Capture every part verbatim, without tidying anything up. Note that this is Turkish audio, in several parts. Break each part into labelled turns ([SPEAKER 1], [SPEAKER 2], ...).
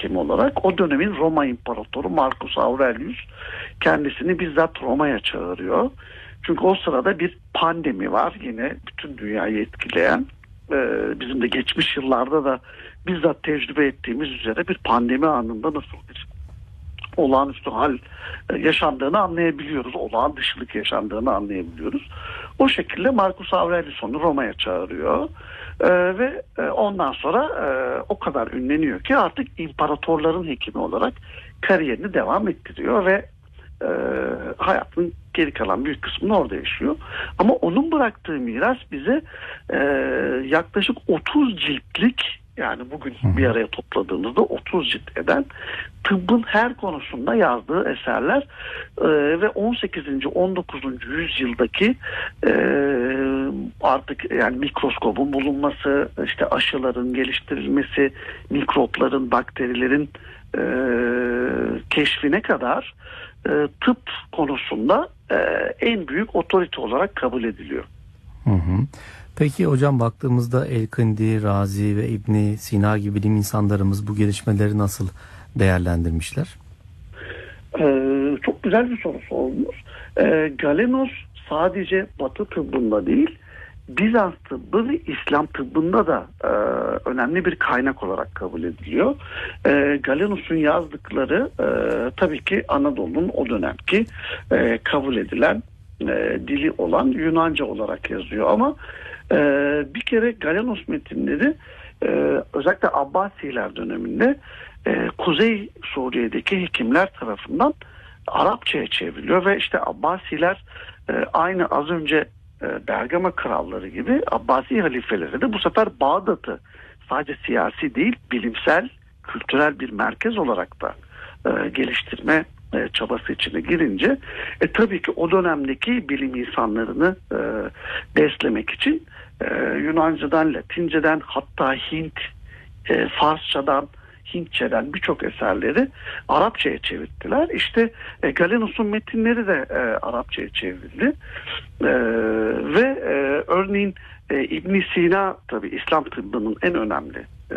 [SPEAKER 1] hekimi olarak. O dönemin Roma İmparatoru Marcus Aurelius kendisini bizzat Roma'ya çağırıyor. Çünkü o sırada bir pandemi var, yine bütün dünyayı etkileyen. Bizim de geçmiş yıllarda da bizzat tecrübe ettiğimiz üzere bir pandemi anında nasıl bir olağanüstü hal yaşandığını anlayabiliyoruz. Olağan dışılık yaşandığını anlayabiliyoruz. O şekilde Marcus Aurelius onu Roma'ya çağırıyor. Ee, ve ondan sonra e, o kadar ünleniyor ki artık imparatorların hekimi olarak kariyerini devam ettiriyor ve e, hayatının geri kalan büyük kısmını orada yaşıyor. Ama onun bıraktığı miras bize e, yaklaşık otuz ciltlik, yani bugün bir araya topladığımızda otuz cilt eden tıbbın her konusunda yazdığı eserler e, ve on sekizinci on dokuzuncu yüzyıldaki e, artık yani mikroskobun bulunması, işte aşıların geliştirilmesi, mikropların, bakterilerin e, keşfine kadar e, tıp konusunda e, en büyük otorite olarak kabul ediliyor.
[SPEAKER 2] Hı hı. Peki hocam, baktığımızda El-Kindi, Razi ve İbn Sina gibi bilim insanlarımız bu gelişmeleri nasıl değerlendirmişler?
[SPEAKER 1] Ee, çok güzel bir soru sordunuz. Ee, Galenos sadece Batı tıbbında değil, Bizans tıbbı ve İslam tıbbında da e, önemli bir kaynak olarak kabul ediliyor. E, Galenos'un yazdıkları e, tabii ki Anadolu'nun o dönemki e, kabul edilen e, dili olan Yunanca olarak yazıyor. Ama e, bir kere Galenos metinleri e, özellikle Abbasiler döneminde e, Kuzey Suriye'deki hekimler tarafından Arapçaya çevriliyor ve işte Abbasiler e, aynı az önce Bergama kralları gibi Abbasi halifeleri de bu sefer Bağdat'ı sadece siyasi değil, bilimsel, kültürel bir merkez olarak da e, geliştirme e, çabası içine girince e, tabii ki o dönemdeki bilim insanlarını e, beslemek için e, Yunanca'dan, Latinceden, hatta Hint, e, Farsçadan, Hintçeden birçok eserleri Arapçaya çevirdiler. İşte e, Galenos'un metinleri de e, Arapçaya çevrildi. E, ve e, örneğin e, İbn Sina tabii İslam tıbbının en önemli e,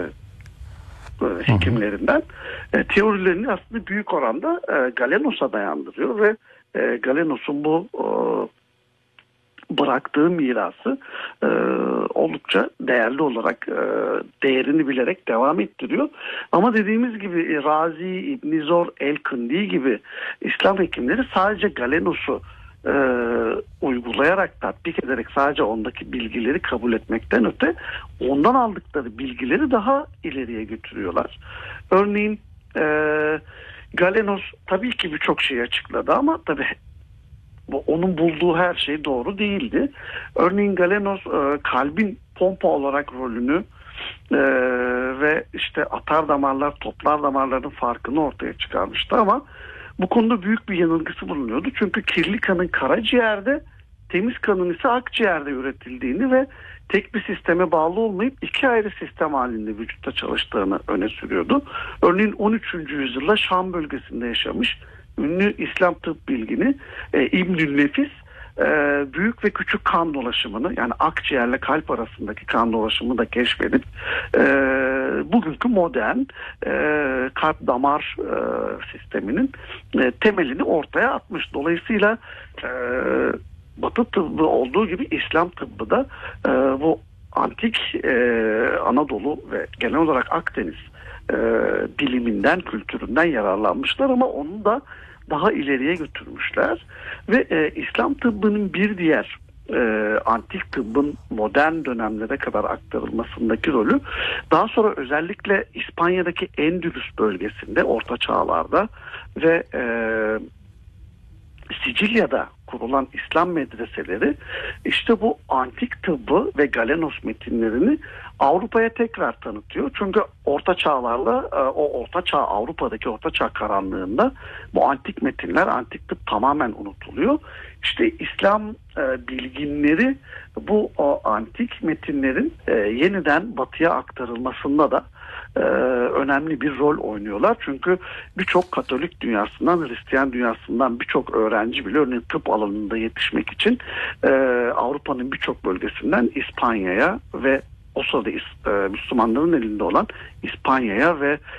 [SPEAKER 1] e, hekimlerinden. E, teorilerini aslında büyük oranda e, Galenos'a dayandırıyor ve e, Galenos'un bu e, bıraktığı mirası e, oldukça değerli olarak e, değerini bilerek devam ettiriyor. Ama dediğimiz gibi Razi, İbn Zor, El-Kindi gibi İslam hekimleri sadece Galenos'u e, uygulayarak, tatbik ederek sadece ondaki bilgileri kabul etmekten öte ondan aldıkları bilgileri daha ileriye götürüyorlar. Örneğin e, Galenos tabii ki birçok şey açıkladı ama tabii onun bulduğu her şey doğru değildi. Örneğin Galenos e, kalbin pompa olarak rolünü e, ve işte atar damarlar, toplar damarların farkını ortaya çıkarmıştı ama bu konuda büyük bir yanılgısı bulunuyordu. Çünkü kirli kanın karaciğerde, temiz kanın ise akciğerde üretildiğini ve tek bir sisteme bağlı olmayıp iki ayrı sistem halinde vücutta çalıştığını öne sürüyordu. Örneğin on üçüncü yüzyılda Şam bölgesinde yaşamış ünlü İslam tıp bilgini e, İbnül Nefis e, büyük ve küçük kan dolaşımını, yani akciğerle kalp arasındaki kan dolaşımını da keşfedip e, bugünkü modern e, kalp damar e, sisteminin e, temelini ortaya atmış. Dolayısıyla e, Batı tıbbı olduğu gibi İslam tıbbı da e, bu antik e, Anadolu ve genel olarak Akdeniz e, biliminden, kültüründen yararlanmışlar ama onu da daha ileriye götürmüşler ve e, İslam tıbbının bir diğer e, antik tıbbın modern dönemlere kadar aktarılmasındaki rolü daha sonra özellikle İspanya'daki Endülüs bölgesinde orta çağlarda ve e, Sicilya'da kurulan İslam medreseleri işte bu antik tıbbı ve Galenos metinlerini Avrupa'ya tekrar tanıtıyor. Çünkü Orta Çağlarla o Orta Çağ, Avrupa'daki Orta Çağ karanlığında bu antik metinler, antik tıp tamamen unutuluyor. İşte İslam e, bilginleri bu o antik metinlerin e, yeniden Batı'ya aktarılmasında da e, önemli bir rol oynuyorlar. Çünkü birçok Katolik dünyasından, Hristiyan dünyasından birçok öğrenci bile örneğin tıp alanında yetişmek için e, Avrupa'nın birçok bölgesinden İspanya'ya ve o sırada e, Müslümanların elinde olan İspanya'ya ve